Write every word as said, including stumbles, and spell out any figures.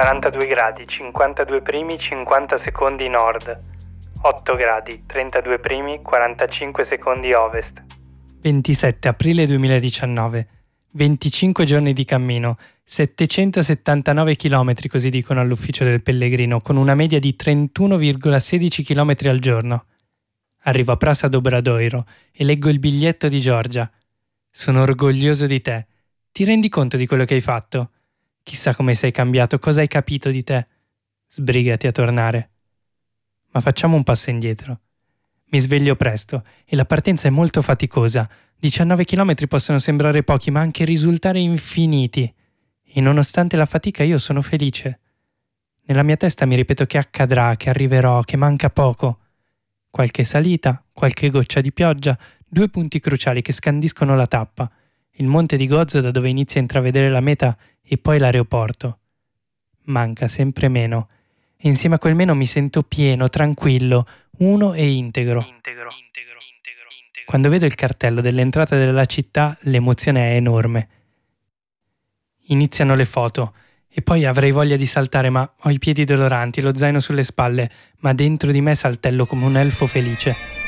quarantadue gradi, cinquantadue primi, cinquanta secondi nord. otto gradi, trentadue primi, quarantacinque secondi ovest. ventisette aprile duemiladiciannove. venticinque giorni di cammino, settecentosettantanove chilometri, così dicono all'ufficio del pellegrino, con una media di trentuno virgola sedici chilometri al giorno. Arrivo a Prasa d'Obradoiro e leggo il biglietto di Giorgia. Sono orgoglioso di te. Ti rendi conto di quello che hai fatto? Chissà come sei cambiato, cosa hai capito di te? Sbrigati a tornare. Ma facciamo un passo indietro. Mi sveglio presto e la partenza è molto faticosa. diciannove chilometri possono sembrare pochi, ma anche risultare infiniti. E nonostante la fatica io sono felice. Nella mia testa mi ripeto che accadrà, che arriverò, che manca poco. Qualche salita, qualche goccia di pioggia, due punti cruciali che scandiscono la tappa. Il monte di Gozo da dove inizia a intravedere la meta e poi l'aeroporto. Manca sempre meno. E insieme a quel meno mi sento pieno, tranquillo, uno e integro. Integro. Quando vedo il cartello dell'entrata della città, l'emozione è enorme. Iniziano le foto e poi avrei voglia di saltare, ma ho i piedi doloranti, lo zaino sulle spalle, ma dentro di me saltello come un elfo felice.